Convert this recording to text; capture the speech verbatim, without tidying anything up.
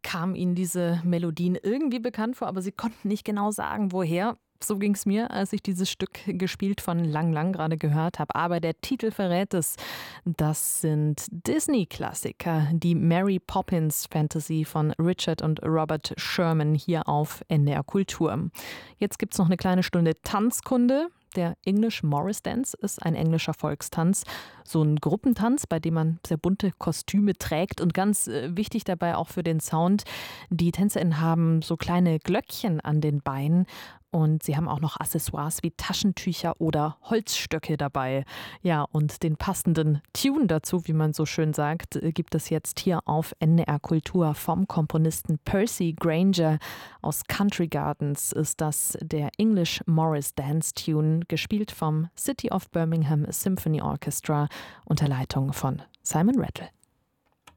kamen ihnen diese Melodien irgendwie bekannt vor, aber sie konnten nicht genau sagen, woher. So ging es mir, als ich dieses Stück gespielt von Lang Lang gerade gehört habe. Aber der Titel verrät es. Das sind Disney-Klassiker, die Mary Poppins Fantasy von Richard und Robert Sherman hier auf N D R Kultur. Jetzt gibt es noch eine kleine Stunde Tanzkunde. Der English Morris Dance ist ein englischer Volkstanz. So ein Gruppentanz, bei dem man sehr bunte Kostüme trägt und ganz äh, wichtig dabei auch für den Sound. Die TänzerInnen haben so kleine Glöckchen an den Beinen und sie haben auch noch Accessoires wie Taschentücher oder Holzstöcke dabei. Ja, und den passenden Tune dazu, wie man so schön sagt, äh, gibt es jetzt hier auf N D R Kultur vom Komponisten Percy Granger. Aus Country Gardens ist das der English Morris Dance Tune, gespielt vom City of Birmingham Symphony Orchestra unter Leitung von Simon Rattle.